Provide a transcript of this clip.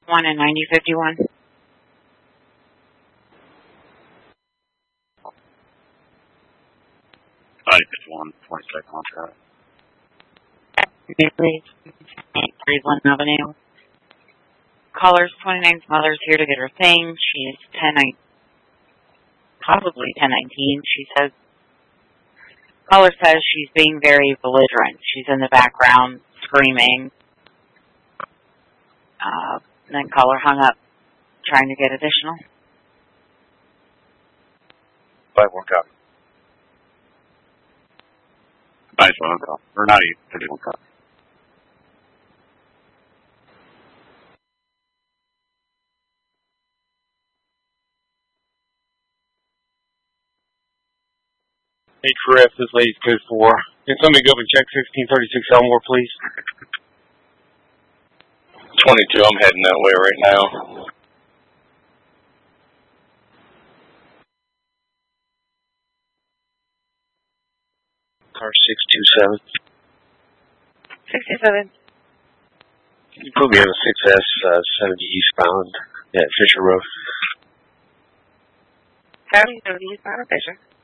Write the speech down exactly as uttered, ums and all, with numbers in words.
One and ninety fifty-one. Five fifty-one, twenty-second contract. Cleveland Avenue. Caller's twenty-ninth mother's here to get her thing. She's ten nineteen, possibly ten nineteen. She says, caller says she's being very belligerent. She's in the background screaming. Uh, then caller hung up, trying to get additional. Five one copy. Five one copy. Or not even fifty-one copy. Hey, Chris, this lady's code four. Can somebody go up and check sixteen thirty-six Elmore, please? twenty-two, I'm heading that way right now. Car six two seven. sixty-seven. You put me on a six S, uh, seventy eastbound at Fisher Road. seventy eastbound at Fisher.